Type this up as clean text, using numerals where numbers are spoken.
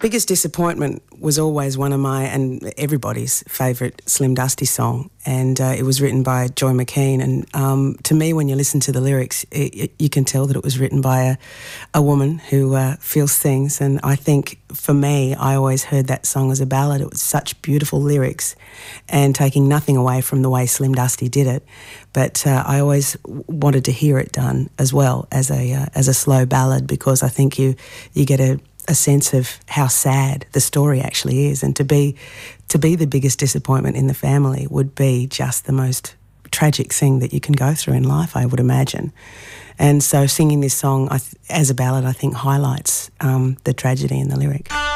Biggest disappointment was always one of my and everybody's favourite Slim Dusty song, and it was written by Joy McKean. And to me, when you listen to the lyrics, you can tell that it was written by a woman who feels things. And I think for me, I always heard that song as a ballad. It was such beautiful lyrics, and taking nothing away from the way Slim Dusty did it. But I always wanted to hear it done as well as a slow ballad, because I think you get a sense of how sad the story actually is, and to be the biggest disappointment in the family would be just the most tragic thing that you can go through in life, I would imagine. And so singing this song as a ballad, I think, highlights the tragedy in the lyric.